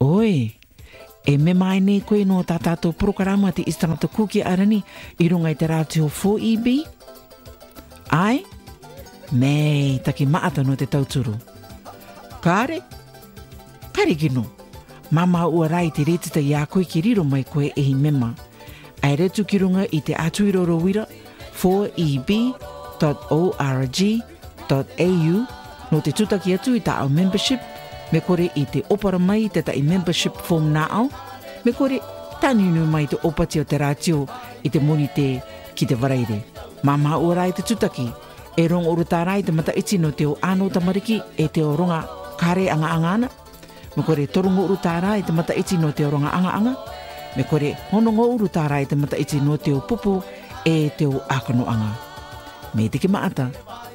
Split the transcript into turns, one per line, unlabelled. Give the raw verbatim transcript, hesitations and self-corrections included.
Oi, e me mai nei koe no tā tātou programa te istangata kuki arani I runga I te rātio four E B? Ai? Mei, taki maata no te tauturu. Kāre? Kare kino. Mama ua rai te retita I a koe ki riro mai koe e hi mema. Ai retu ki runga I te atuiroro wira four E B dot org dot A U no te tutaki atu I ta au membership me kore I te opara mai te ta I membership form na au me kore taninu mai te opati o te rātio I te moni te ki te waraire. Mama ua rai te tutaki e rong uru tā rai te mata iti no te o ano tamariki e te o ronga kare anga anga ana. Me kore torungo uru tā rai te mata iti no te o ronga anga anga. Me kore honongo uru tā rai te mata iti no te o pupu e te o akano anga. Me te ki maata.